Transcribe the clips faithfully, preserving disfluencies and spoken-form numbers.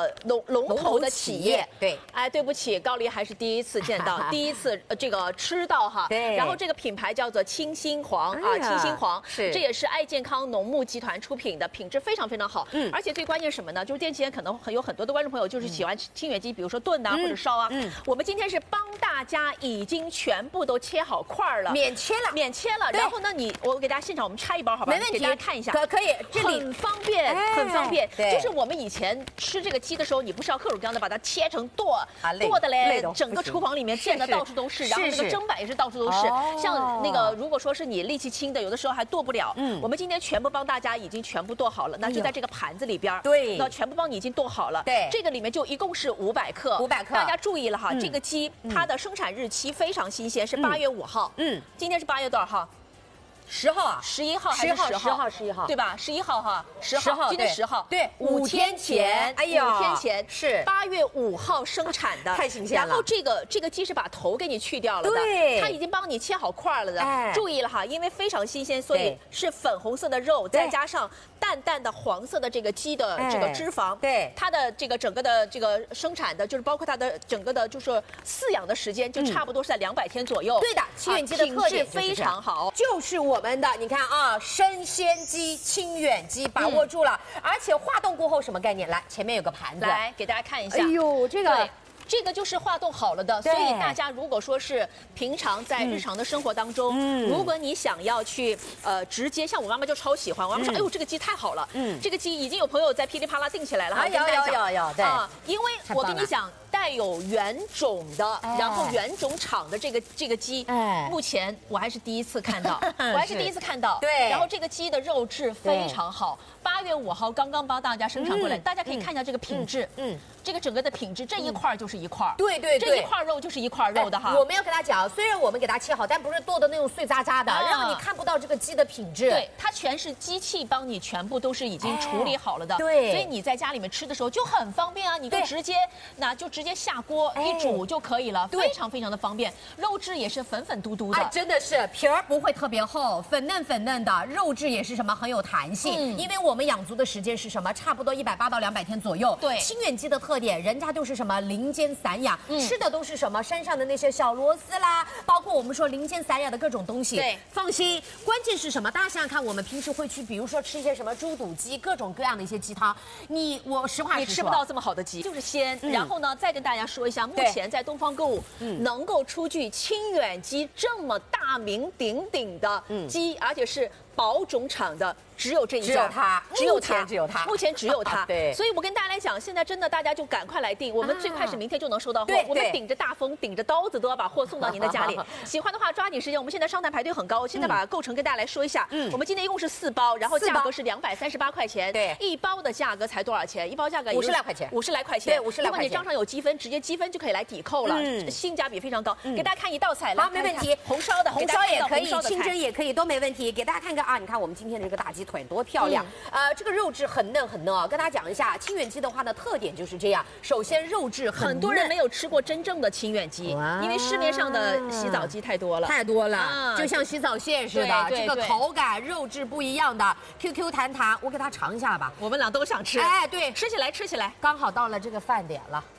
龙龙头的企业。 对， 哎，对不起，高丽还是第一次见到，第一次呃这个吃到哈。 对。 然后这个品牌叫做清新黄啊，清新黄是， 这也是爱健康农牧集团出品的，品质非常非常好。 嗯。 而且最关键什么呢？就是电器可能很有很多的观众朋友就是喜欢清远鸡，比如说炖啊或者烧啊。嗯。我们今天是帮大家已经全部都切好块了， 免切了， 免切了。然后呢，你我给大家现场我们拆一包好吧？ 没问题， 给大家看一下。 可可以，这里很方便，很方便。 对。 就是我们以前吃这个鸡的时候，你不是要克鲁钢的把它切成剁，剁的嘞，整个厨房里面溅的到处都是，然后那个砧板也是到处都是。像那个如果说是你力气轻的，有的时候还剁不了。嗯。我们今天全部帮大家已经全部剁好了，那就在这个盘子里边。 对。 那全部帮你已经剁好了。 对。 这个里面就一共是五百克。 五百克。 大家注意了哈，这个鸡它的生产日期非常新鲜，是八月五号。嗯。今天是八月多少号？ 十号啊， 十一号还是十号？十号，十一号， 对吧？十一号哈，十号，今天十号， 对， 五天前， 哎呀， 五天前是八月五号生产的， 太新鲜了。 然后这个这个鸡是把头给你去掉了的， 对， 它已经帮你切好块了的。哎，注意了哈，因为非常新鲜，所以是粉红色的肉，再加上淡淡的黄色的这个鸡的这个脂肪， 对， 它的这个整个的这个生产的，就是包括它的整个的，就是饲养的时间，就差不多是在两百天左右。 对的，清远鸡的特点非常好， 就是我们的，你看啊。啊，生鲜鸡、清远鸡把握住了，嗯、而且化冻过后什么概念？来，前面有个盘子， 来给大家看一下。 哎呦，这个。 这个就是化冻好了的，所以大家如果说是平常在日常的生活当中，嗯、如果你想要去呃直接，像我妈妈就超喜欢，我妈妈说，嗯、哎呦这个鸡太好了，嗯，这个鸡已经有朋友在噼里啪啦订起来了， 啊有有有有，对啊，因为我跟你讲。带有原种的，哎、然后原种厂的这个这个鸡，哎、目前我还是第一次看到，我还是第一次看到。 对， 然后这个鸡的肉质非常好，八月五号刚刚帮大家生产过来，嗯、大家可以看一下这个品质，嗯，嗯这个整个的品质，这一块就是一块， 对对对， 这一块肉就是一块肉的哈。 哎、我们要跟他讲，虽然我们给它切好，但不是剁的那种碎渣渣的，啊、让你看不到这个鸡的品质。 对，它全是机器帮你全部都是已经处理好了的， 对， 所以你在家里面吃的时候就很方便啊，你就直接那就直接下锅。一煮就可以了，非常非常的方便，肉质也是粉粉嘟嘟的， 哎，真的是皮儿不会特别厚，粉嫩粉嫩的，肉质也是什么很有弹性。嗯，因为我们养足的时间是什么？差不多一百八到两百天左右。 对， 清远鸡的特点，人家就是什么林间散养，嗯、吃的都是什么山上的那些小螺丝啦，包括我们说林间散养的各种东西。 对， 放心，关键是什么？大家想想看，我们平时会去，比如说吃一些什么猪肚鸡，各种各样的一些鸡汤，你我实话实说， 你吃不到这么好的鸡，就是鲜。嗯、然后呢，再跟大家说一下。目前在东方购物，嗯、能够出具清远鸡这么大名鼎鼎的鸡，嗯、而且是保种厂的。只有这一家， 只有它， 只有它， 只有它， 目前只有它。 对， 所以我跟大家来讲，现在真的大家就赶快来订，我们最快是明天就能收到货。 对， 我们顶着大风，顶着刀子都要把货送到您的家里。喜欢的话抓紧时间，我们现在商台排队很高，现在把构成跟大家来说一下。嗯，我们今天一共是四包，然后价格是两百三十八块钱。 对， 一包的价格才多少钱？一包价格五十来块钱， 五十来块钱。 对，五十来块钱。 如果你账上有积分，直接积分就可以来抵扣了，嗯，性价比非常高。给大家看一道菜， 好，没问题。 红烧的， 红烧也可以，清蒸也可以，都没问题。给大家看看啊，你看我们今天的这个大鸡腿多漂亮。呃，这个肉质很嫩很嫩啊，跟大家讲一下，清远鸡的话呢，特点就是这样。首先肉质很嫩， 很多人没有吃过真正的清远鸡，因为市面上的洗澡鸡太多了， 太多了，啊、就像洗澡线似的，这个口感肉质不一样的 ，Q Q 弹弹，我给它尝一下吧， 我们俩都想吃。 哎，对， 吃起来吃起来， 刚好到了这个饭点了。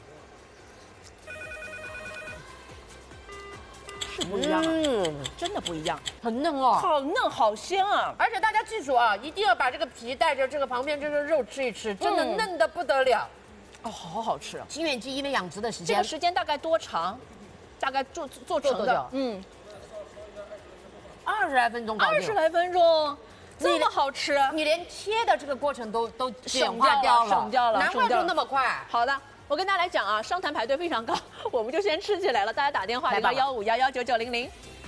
是不一样啊，嗯，真的不一样， 很嫩哦， 好嫩好鲜啊！ 而且大家记住啊，一定要把这个皮带着这个旁边这个肉吃一吃，真的嫩的不得了。 哦，好好吃啊！ 清远鸡因为养殖的时间， 这个时间大概多长？大概做做成的，嗯， 二十来分钟搞定。 二十来分钟，这么好吃， 你连切的这个过程都都省掉了，省掉了， 难怪就那么快。 好的。我跟大家来讲啊，商谈排队非常高，我们就先吃起来了。大家打电话零二幺五幺幺九九零零。